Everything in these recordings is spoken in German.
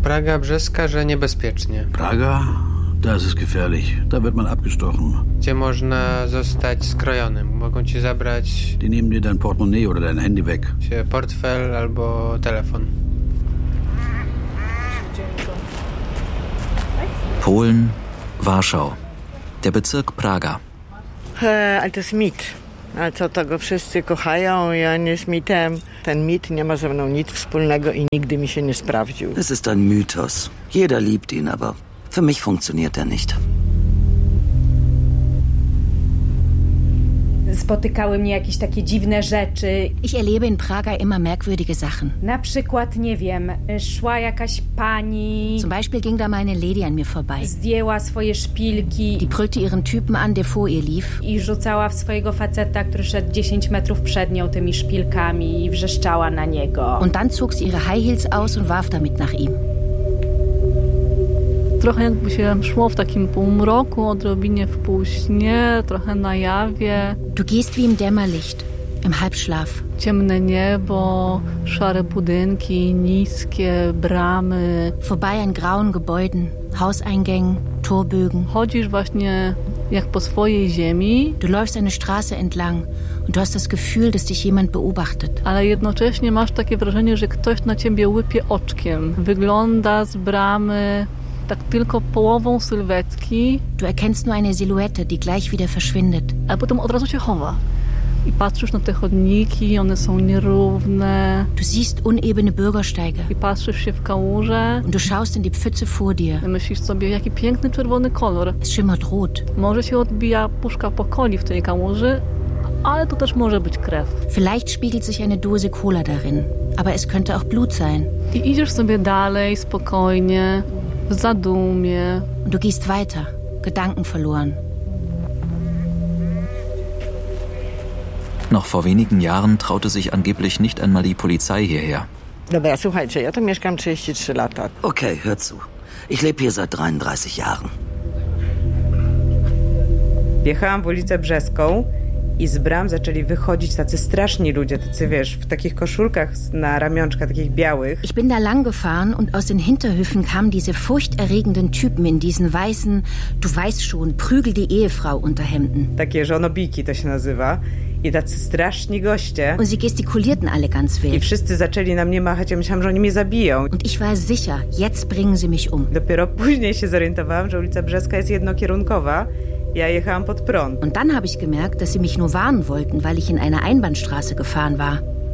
Praga brzeska, że niebezpiecznie. Praga? Da ist es gefährlich. Da wird man abgestochen. Gdzie można zostać skrojonym. Mogą ci zabrać... Die nehmen dir dein Portemonnaie oder dein Handy weg. Portfel albo telefon. Polen, Warschau. Der Bezirk Praga. Ale to jest mit. Ale co to go wszyscy kochają i on jest mitem. Ten mit nie ma ze mną nic wspólnego i nigdy mi się nie sprawdził. Es ist ein Mythos. Jeder liebt ihn, aber für mich funktioniert er nicht. Spotykały mnie jakieś takie dziwne rzeczy. Ich erlebe in Praga immer merkwürdige Sachen. Na przykład, nie wiem, szła jakaś pani... Zum Beispiel ging da mal eine Lady an mir vorbei. Zdjęła swoje szpilki. Die brüllte ihren Typen an, der vor ihr lief. I rzucała w swojego faceta, który szedł 10 metrów przed nią tymi szpilkami i wrzeszczała na niego. Und dann zog sie ihre High Heels aus und warf damit nach ihm. Trochę jakby się szło w takim półmroku, odrobinie w półśnie, trochę na jawie. Du gehst wie im Dämmerlicht, im Halbschlaf. Ciemne niebo, szare budynki, niskie bramy. Vorbei an grauen Gebäuden, Hauseingängen, Torbögen. Chodzisz właśnie jak po swojej ziemi. Du läufst eine Straße entlang und du hast das Gefühl, dass dich jemand beobachtet. Ale jednocześnie masz takie wrażenie, że ktoś na ciebie łypie oczkiem. Wygląda z bramy tak tylko połową sylwetki. Du erkennst nur eine Silhouette, die gleich wieder verschwindet. Ale potem od razu się chowa. I patrzysz na te chodniki, one są nierówne. Du siehst unebene Bürgersteige. I patrzysz się w kałużę. Und du schaust in die Pfütze vor dir. I myślisz sobie, jaki piękny czerwony kolor. Es schimmert rot. Może się odbija puszka pokoli w tej kałuży, ale to też może być krew. Vielleicht spiegelt sich eine Dose Cola darin, aber es könnte auch Blut sein. I idziesz sobie dalej, spokojnie, w zadumie. Und du gehst weiter, Gedanken verloren. Noch vor wenigen Jahren traute sich angeblich nicht einmal die Polizei hierher. Dobra, słuchajcie, ja tu mieszkam 33 lata. Okay, hör zu. Ich lebe hier seit 33 Jahren. Wjechałam w ulicę Brzeską i z bram zaczęli wychodzić tacy straszni ludzie, tacy wiesz, w takich koszulkach na ramionczkach, takich białych. Ich bin da lang gefahren und aus den Hinterhöfen kamen diese furchterregenden Typen in diesen weißen, du weißt schon, prügel die Ehefrau Unterhemden. Takie żonobiki to się nazywa. I tacy straszni goście. Und sie gestikulierten alle ganz wild. I wszyscy zaczęli na mnie machać, ja myślałam, że oni mnie zabiją. Und ich war sicher, jetzt bringen sie mich um. Dopiero później się zorientowałam, że ulica Brzeska jest jednokierunkowa. Ja jechałam pod prąd. Und dann habe ich gemerkt, dass sie mich nur warnen wollten, weil ich in einer Einbahnstraße gefahren war.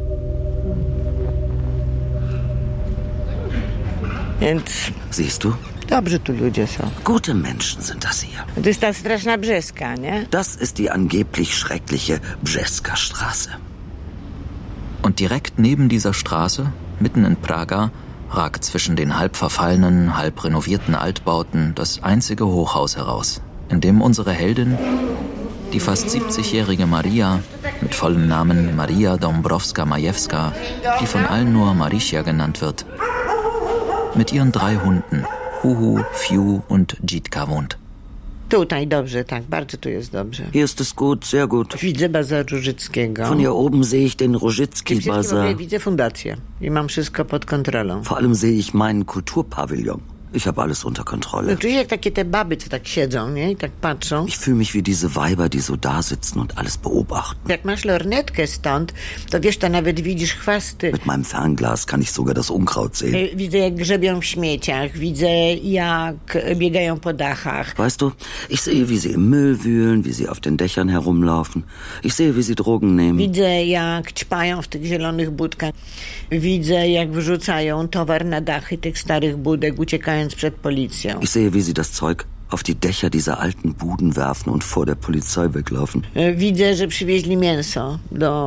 Więc... Siehst du? Dobrzy tu ludzie są. Gute Menschen sind das hier. To jest ta straszna Brzeska, nie? Das ist die angeblich schreckliche Brzeska Straße. Und direkt neben dieser Straße, mitten in Praga, ragt zwischen den halb verfallenen, halb renovierten Altbauten das einzige Hochhaus heraus, in dem unsere Heldin, die fast 70-jährige Maria, mit vollem Namen Maria Dąbrowska-Majewska, die von allen nur Marysia genannt wird, mit ihren 3 Hunden, Huhu, Fiu und Dzitka wohnt. Tutaj dobrze, tak, bardzo tu jest dobrze. Hier ist es gut, sehr gut. Widzę bazar Różyckiego. Von hier oben sehe ich den Różycki-Bazar. Widzę fundację i mam wszystko pod kontrolą. Vor allem sehe ich meinen Kulturpavillon. Ich habe alles unter Kontrolle. No, czuję jak takie te baby, co tak siedzą, nie? I tak patrzą. Ich fühle mich wie diese Weiber, die so da sitzen und alles beobachten. Jak masz lornetkę stąd, to wiesz, to nawet widzisz chwasty. Mit meinem Fernglas kann ich sogar das Unkraut sehen. Widzę, jak grzebią w śmieciach. Widzę, jak biegają po dachach. Weißt du, ich sehe, wie sie im Müll wühlen, wie sie auf den Dächern herumlaufen. Ich sehe, wie sie Drogen nehmen. Widzę, jak ćpają w tych zielonych budkach. Widzę, jak wrzucają towar na dachy tych starych budek, uciekając przed policją. Ich sehe, wie sie das Zeug auf die Dächer dieser alten Buden werfen und vor der Polizei weglaufen. Widzę, że przywieźli mięso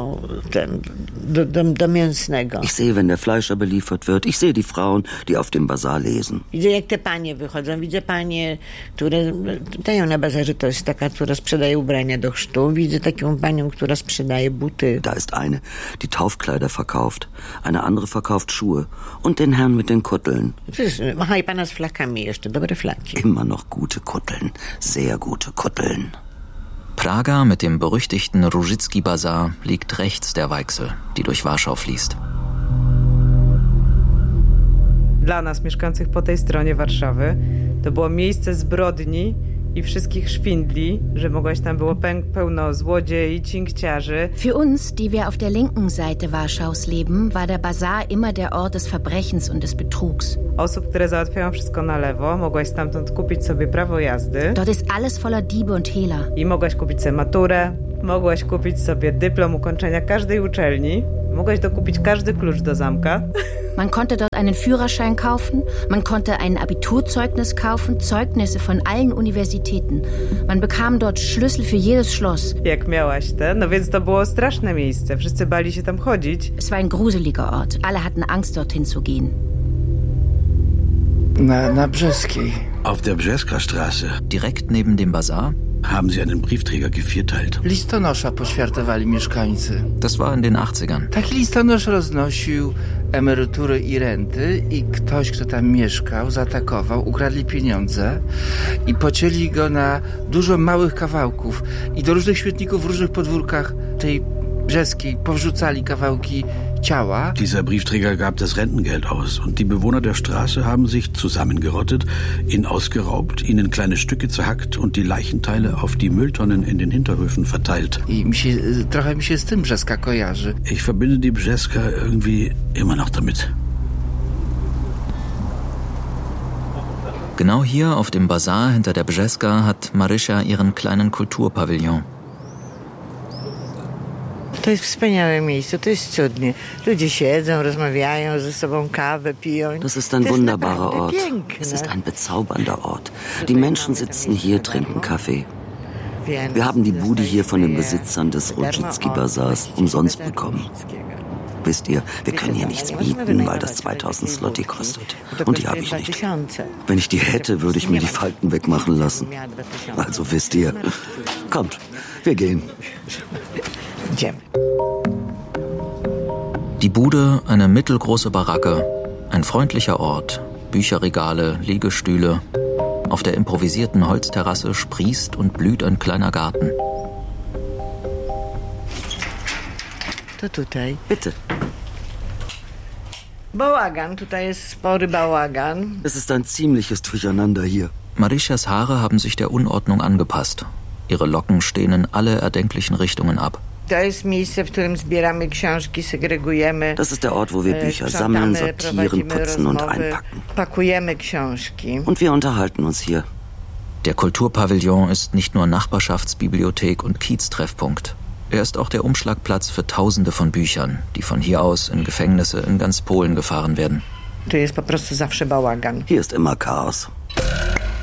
do mięsnego. Ich sehe, wenn der Fleischer beliefert wird. Ich sehe die Frauen, die auf dem Bazar lesen. Widzę, jak te panie wychodzą. Widzę panie, które dają na bazarze. To jest taka, która sprzedaje ubrania do chrztu. Widzę taką panią, która sprzedaje buty. Da ist eine, die Taufkleider verkauft. Eine andere verkauft Schuhe. Und den Herrn mit den Kutteln. Aha, i pana z flakami jeszcze. Dobre flaki. Immer noch gute Kutteln. Sehr gute Kutteln. Praga mit dem berüchtigten Różycki-Bazar liegt rechts der Weichsel, die durch Warschau fließt. dla nas, mieszkających po tej stronie Warszawy, to było miejsce zbrodni i wszystkich szwindli, że mogłaś tam było pełno złodziei, cinkciarzy. Für uns, die wir auf der linken Seite Warschaus leben, war der Bazar immer der Ort des Verbrechens und des Betrugs. Osób, które załatwiają wszystko na lewo, mogłaś stamtąd kupić sobie prawo jazdy. Dort ist alles voller Diebe und Hehler. I mogłaś kupić sobie maturę, mogłaś kupić sobie dyplom ukończenia każdej uczelni, mogłaś dokupić każdy klucz do zamka. Man konnte dort einen Führerschein kaufen, man konnte ein Abiturzeugnis kaufen, Zeugnisse von allen Universitäten. Man bekam dort Schlüssel für jedes Schloss. Jak miałaś te, no więc to było straszne miejsce. Wszyscy bali się tam chodzić. Es war ein gruseliger Ort. Alle hatten Angst, dorthin zu gehen. Na Brzeskiej. Auf der Brzeska Straße Direkt neben dem Bazar haben sie einen Briefträger gevierteilt. Listonosza poświartowali mieszkańcy. Das war in den 80ern. Taki listonosz roznosił emerytury i renty i ktoś, kto tam mieszkał, zaatakował, ukradli pieniądze i pocięli go na dużo małych kawałków i do różnych śmietników w różnych podwórkach tej Brzeskiej powrzucali kawałki ciała. Dieser Briefträger gab das Rentengeld aus und die Bewohner der Straße haben sich zusammengerottet, ihn ausgeraubt, ihnen kleine Stücke zerhackt und die Leichenteile auf die Mülltonnen in den Hinterhöfen verteilt. I trochę mi się z tym Brzeska kojarzy. Ich verbinde die Brzeska irgendwie immer noch damit. Genau hier auf dem Bazar hinter der Brzeska hat Marysia ihren kleinen Kulturpavillon. To jest wspaniałe miejsce, to jest cudnie. Ludzie siedzą, rozmawiają ze sobą, kawę piją. Das ist ein wunderbarer Ort. Es ist ein bezaubernder Ort. Die Menschen sitzen hier, trinken Kaffee. Wir haben die Bude hier von den Besitzern des Rudzycki-Bazars umsonst bekommen. Wisst ihr, wir können hier nichts mieten, weil das 2000 Zloty kostet. Und die habe ich nicht. Wenn ich die hätte, würde ich mir die Falten wegmachen lassen. Also wisst ihr, kommt, wir gehen. Die Bude, eine mittelgroße Baracke, ein freundlicher Ort, Bücherregale, Liegestühle. Auf der improvisierten Holzterrasse sprießt und blüht ein kleiner Garten. To tutaj. Bitte. Bałagan, tutaj jest spory bałagan. Es ist ein ziemliches Durcheinander hier. Marysias Haare haben sich der Unordnung angepasst. Ihre Locken stehen in alle erdenklichen Richtungen ab. To jest miejsce, w którym zbieramy książki, segregujemy. Das ist der Ort, wo wir Bücher sammeln, sortieren, putzen und einpacken. Pakujemy książki. Und wir unterhalten uns hier. Der Kulturpavillon ist nicht nur Nachbarschaftsbibliothek und Kieztreffpunkt. Er ist auch der Umschlagplatz für Tausende von Büchern, die von hier aus in Gefängnisse in ganz Polen gefahren werden. Tu jest po prostu zawsze bałagan. Hier ist immer Chaos.